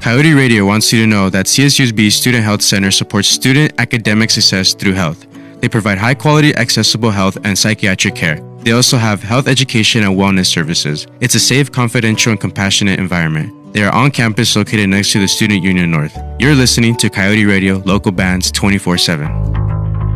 Coyote Radio wants you to know that CSUSB Student Health Center supports student academic success through health. They provide high-quality, accessible health and psychiatric care. They also have health education and wellness services. It's a safe, confidential, and compassionate environment. They are on campus located next to the Student Union North. You're listening to Coyote Radio, local bands 24/7.